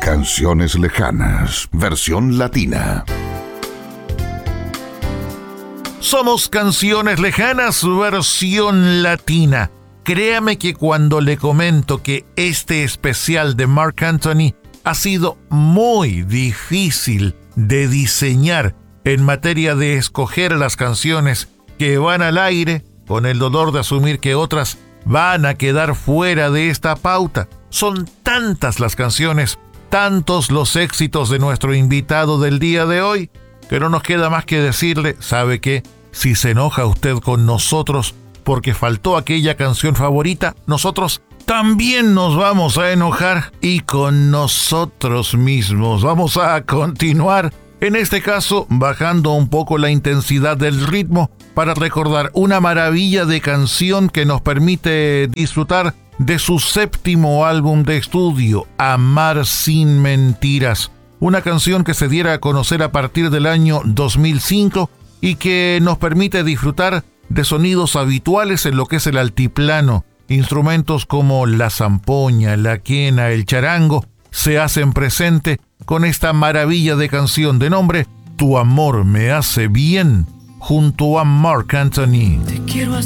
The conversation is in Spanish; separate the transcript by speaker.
Speaker 1: Canciones lejanas, versión latina.
Speaker 2: Somos Canciones Lejanas, versión latina. Créame que cuando le comento que este especial de Marc Anthony ha sido muy difícil de diseñar en materia de escoger las canciones que van al aire, con el dolor de asumir que otras van a quedar fuera de esta pauta. Son tantas las canciones, tantos los éxitos de nuestro invitado del día de hoy, que no nos queda más que decirle, ¿sabe qué? Si se enoja usted con nosotros porque faltó aquella canción favorita, nosotros también nos vamos a enojar y con nosotros mismos vamos a continuar, en este caso bajando un poco la intensidad del ritmo para recordar una maravilla de canción que nos permite disfrutar de su séptimo álbum de estudio, Amar sin mentiras. Una canción que se diera a conocer a partir del año 2005 y que nos permite disfrutar de sonidos habituales en lo que es el altiplano. Instrumentos como la zampoña, la quena, el charango se hacen presente con esta maravilla de canción de nombre Tu amor me hace bien, junto a Marc Anthony.
Speaker 3: Te quiero